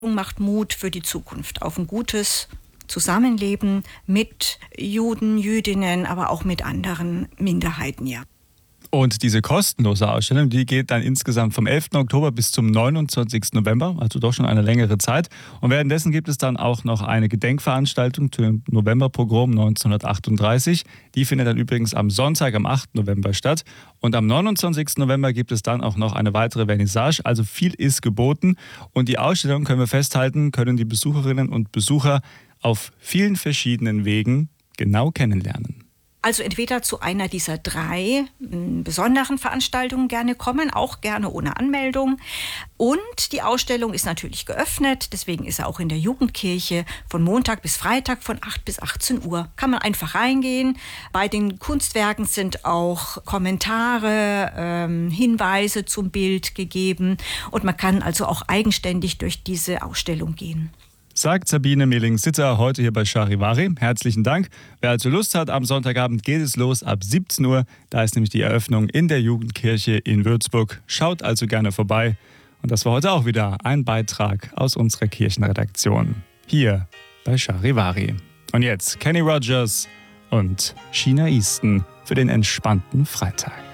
macht Mut für die Zukunft auf ein gutes Zusammenleben mit Juden, Jüdinnen, aber auch mit anderen Minderheiten, ja. Und diese kostenlose Ausstellung, die geht dann insgesamt vom 11. Oktober bis zum 29. November, also doch schon eine längere Zeit. Und währenddessen gibt es dann auch noch eine Gedenkveranstaltung zum Novemberpogrom 1938. Die findet dann übrigens am Sonntag, am 8. November statt. Und am 29. November gibt es dann auch noch eine weitere Vernissage. Also viel ist geboten. Und die Ausstellung, können wir festhalten, können die Besucherinnen und Besucher auf vielen verschiedenen Wegen genau kennenlernen. Also entweder zu einer dieser 3 besonderen Veranstaltungen gerne kommen, auch gerne ohne Anmeldung. Und die Ausstellung ist natürlich geöffnet, deswegen ist er auch in der Jugendkirche von Montag bis Freitag von 8 bis 18 Uhr. Kann man einfach reingehen. Bei den Kunstwerken sind auch Kommentare, Hinweise zum Bild gegeben. Und man kann also auch eigenständig durch diese Ausstellung gehen. Sagt Sabine Mehling-Sitter heute hier bei Charivari. Herzlichen Dank. Wer also Lust hat, am Sonntagabend geht es los ab 17 Uhr. Da ist nämlich die Eröffnung in der Jugendkirche in Würzburg. Schaut also gerne vorbei. Und das war heute auch wieder ein Beitrag aus unserer Kirchenredaktion hier bei Charivari. Und jetzt Kenny Rogers und Sheena Easton für den entspannten Freitag.